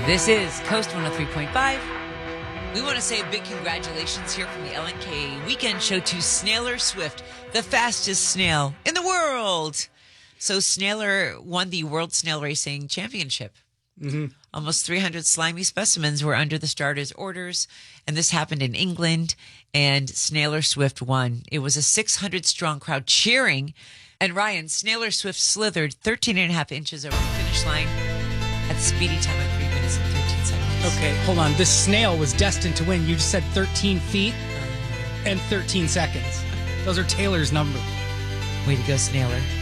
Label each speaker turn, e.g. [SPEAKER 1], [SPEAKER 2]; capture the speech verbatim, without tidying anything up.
[SPEAKER 1] This is Coast one oh three point five. We want to say a big congratulations here from the L N K Weekend Show to Snailer Swift, the fastest snail in the world. So Snailer won the World Snail Racing Championship.
[SPEAKER 2] Mm-hmm.
[SPEAKER 1] Almost three hundred slimy specimens were under the starter's orders, and this happened in England, and Snailer Swift won. It was a six hundred strong crowd cheering, and Ryan, Snailer Swift slithered thirteen and a half inches over the finish line at the speedy time of three minutes and thirteen seconds.
[SPEAKER 2] Okay, hold on. This snail was destined to win. You just said thirteen feet and thirteen seconds. Those are Taylor's numbers.
[SPEAKER 1] Way to go, Snailer.